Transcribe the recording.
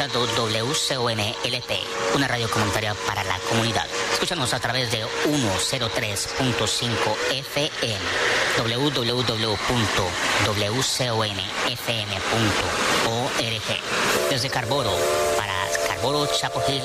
escuchando WCON-LP, una radio comunitaria para la comunidad. Escúchanos a través de 103.5 FM, www.wconfm.org. Desde Carboro, para Carboro, Chapel Hill